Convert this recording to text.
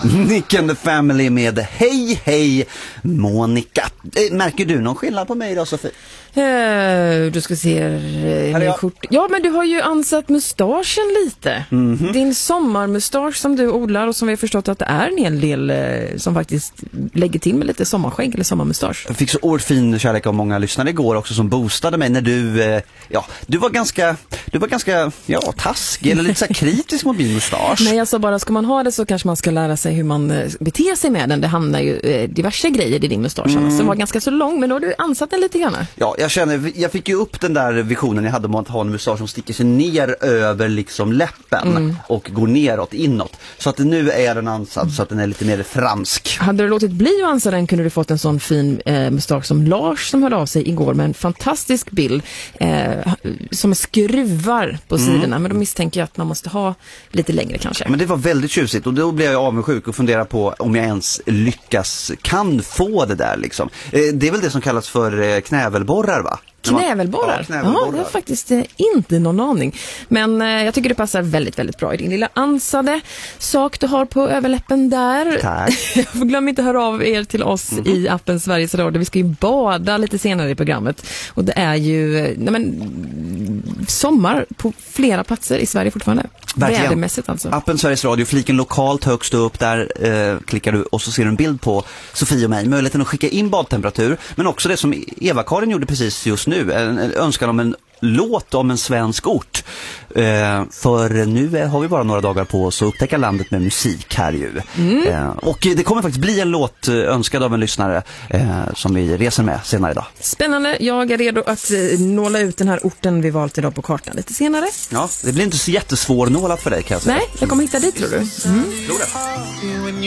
Nick and the Family med Hej Hej Monica. Märker du någon skillnad på mig då, Sofie? Du ska se ja, men du har ju ansatt mustaschen lite. Din sommarmustasch som du odlar och som vi har förstått att det är en hel del som faktiskt lägger till med lite sommarskägg eller sommarmustasch. Jag fick så oerhört fin kärlek av många lyssnare igår också som boostade mig när du var ganska taskig eller lite så här kritisk mot min mustasch. Nej, alltså bara ska man ha det så kanske man ska lära sig hur man beter sig med den. Det hamnar ju diverse grejer i din mustasch som var ganska så lång, men då har du ansatt den lite grann. Ja, jag fick ju upp den där visionen jag hade om att ha en mustasch som sticker sig ner över liksom läppen och går neråt, inåt. Så att nu är den ansatt så att den är lite mer fransk. Hade du låtit bli att ansa den kunde du fått en sån fin mustasch som Lars som hörde av sig igår med en fantastisk bild som skruvar på sidorna. Men då misstänker jag att man måste ha lite längre kanske. Men det var väldigt tjusigt och då blev jag avundsjuk och funderar på om jag ens kan få det där liksom. Det är väl det som kallas för knävelborrar, va? Knävelborrar? Ja, det är faktiskt inte någon aning. Men jag tycker det passar väldigt, väldigt bra i din lilla ansade sak du har på överläppen där. Tack. Glöm inte höra av er till oss i appen Sveriges Radio. Vi ska ju bada lite senare i programmet. Och det är ju sommar på flera platser i Sverige fortfarande. Vädermässigt alltså. Appen Sveriges Radio, fliken lokalt högst upp, där klickar du och så ser du en bild på Sofie och mig. Möjligheten att skicka in badtemperatur, men också det som Eva-Karin gjorde precis just nu, en önskan om en låt om en svensk ort. För nu har vi bara några dagar på oss att upptäcka landet med musik här ju. Och det kommer faktiskt bli en låt önskad av en lyssnare som vi reser med senare idag. Spännande, jag är redo att nåla ut den här orten vi valt idag på kartan lite senare. Ja, det blir inte så jättesvårnålat för dig kan jag säga. Nej, jag kommer hitta dit tror du. Tror det.